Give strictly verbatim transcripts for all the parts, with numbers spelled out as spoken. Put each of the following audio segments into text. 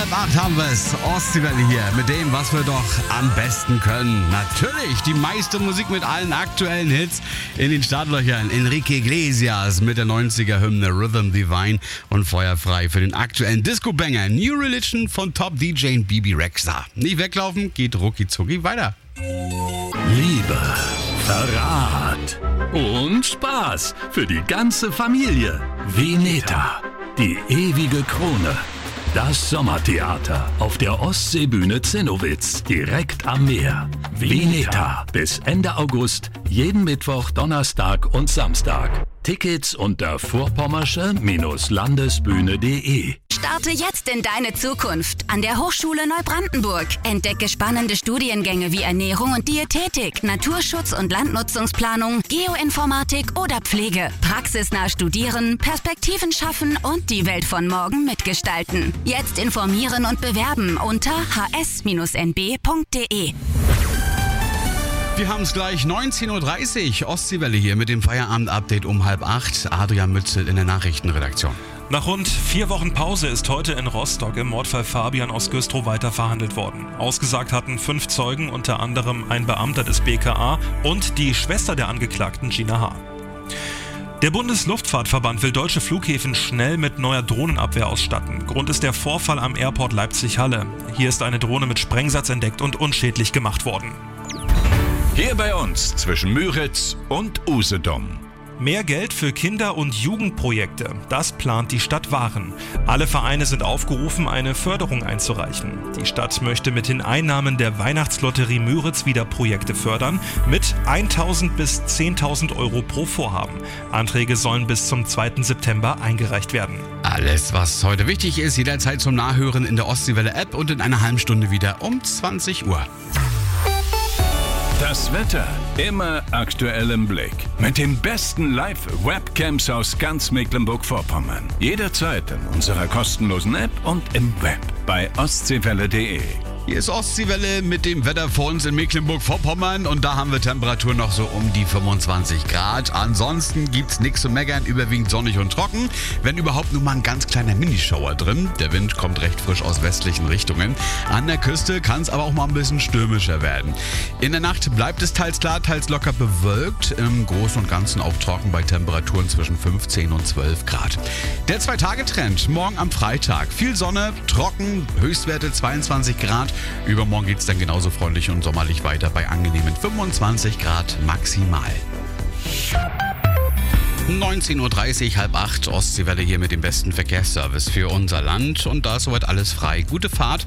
halb acht haben wir es. Ostseewelle hier mit dem, was wir doch am besten können. Natürlich die meiste Musik mit allen aktuellen Hits in den Startlöchern. Enrique Iglesias mit der neunziger-Hymne Rhythm Divine und feuerfrei für den aktuellen Disco-Banger New Religion von Top-D J Bibi Rexha. Nicht weglaufen, geht rucki zucki weiter. Liebe, Verrat und Spaß für die ganze Familie. Veneta, die ewige Krone. Das Sommertheater auf der Ostseebühne Zinnowitz, direkt am Meer. Veneta, bis Ende August, jeden Mittwoch, Donnerstag und Samstag. Tickets unter vorpommersche-landesbühne punkt de. Starte jetzt in deine Zukunft an der Hochschule Neubrandenburg. Entdecke spannende Studiengänge wie Ernährung und Diätetik, Naturschutz und Landnutzungsplanung, Geoinformatik oder Pflege. Praxisnah studieren, Perspektiven schaffen und die Welt von morgen mitgestalten. Jetzt informieren und bewerben unter h s n b punkt de. Wir haben es gleich neunzehn Uhr dreißig. Ostseewelle hier mit dem Feierabend-Update um halb acht. Adrian Mützel in der Nachrichtenredaktion. Nach rund vier Wochen Pause ist heute in Rostock im Mordfall Fabian aus Güstrow weiter verhandelt worden. Ausgesagt hatten fünf Zeugen, unter anderem ein Beamter des B K A und die Schwester der Angeklagten Gina H. Der Bundesluftfahrtverband will deutsche Flughäfen schnell mit neuer Drohnenabwehr ausstatten. Grund ist der Vorfall am Airport Leipzig-Halle. Hier ist eine Drohne mit Sprengsatz entdeckt und unschädlich gemacht worden. Hier bei uns zwischen Müritz und Usedom. Mehr Geld für Kinder- und Jugendprojekte, das plant die Stadt Waren. Alle Vereine sind aufgerufen, eine Förderung einzureichen. Die Stadt möchte mit den Einnahmen der Weihnachtslotterie Müritz wieder Projekte fördern, mit eintausend bis zehntausend Euro pro Vorhaben. Anträge sollen bis zum zweiten September eingereicht werden. Alles, was heute wichtig ist, jederzeit zum Nachhören in der Ostseewelle-App und in einer halben Stunde wieder um zwanzig Uhr. Das Wetter immer aktuell im Blick. Mit den besten Live-Webcams aus ganz Mecklenburg-Vorpommern. Jederzeit in unserer kostenlosen App und im Web bei ostseewelle punkt de. Hier ist Ostseewelle mit dem Wetter vor uns in Mecklenburg-Vorpommern und da haben wir Temperaturen noch so um die fünfundzwanzig Grad. Ansonsten gibt's nichts zu meckern, überwiegend sonnig und trocken. Wenn überhaupt nur mal ein ganz kleiner Minischauer drin. Der Wind kommt recht frisch aus westlichen Richtungen. An der Küste kann es aber auch mal ein bisschen stürmischer werden. In der Nacht bleibt es teils klar, teils locker bewölkt. Im Großen und Ganzen auch trocken bei Temperaturen zwischen fünfzehn und zwölf Grad. Der Zwei-Tage-Trend morgen am Freitag. Viel Sonne, trocken, Höchstwerte zweiundzwanzig Grad. Übermorgen geht es dann genauso freundlich und sommerlich weiter bei angenehmen fünfundzwanzig Grad maximal. neunzehn Uhr dreißig, halb acht, Ostseewelle hier mit dem besten Verkehrsservice für unser Land. Und da ist soweit alles frei. Gute Fahrt.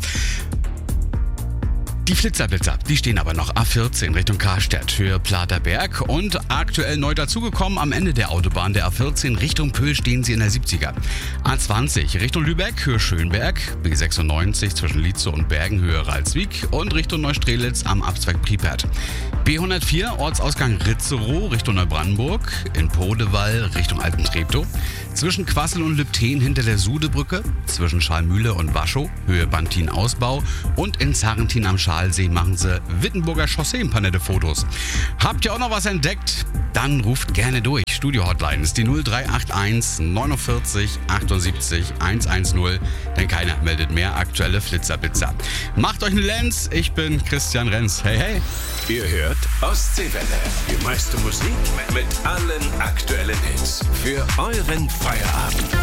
Die Flitzerblitzer, die stehen aber noch A vierzehn Richtung Karstadt für Platerberg und aktuell neu dazugekommen am Ende der Autobahn der A vierzehn Richtung Pöhl stehen sie in der siebziger. A zwanzig Richtung Lübeck, Höhe Schönberg, B sechsundneunzig zwischen Lietzow und Bergen, Höhe Ralswiek und Richtung Neustrelitz am Abzweig Pripyat. B hundertvier Ortsausgang Ritzerow Richtung Neubrandenburg, in Podewall Richtung Altentreptow, zwischen Quassel und Lübten hinter der Sudebrücke, zwischen Schalmühle und Waschow, Höhe Bantin-Ausbau und in Zarrentin am Schalsee machen sie Wittenburger Chaussee ein paar nette Fotos. Habt ihr auch noch was entdeckt? Dann ruft gerne durch. Studio-Hotline ist die null drei acht eins neunundvierzig achtundsiebzig hundertzehn, denn keiner meldet mehr aktuelle Flitzerblitzer. Macht euch eine Lenz, ich bin Christian Renz. Hey, hey. Ihr hört Ostseewelle. Die meiste Musik mit allen aktuellen Hits. Für euren Feierabend.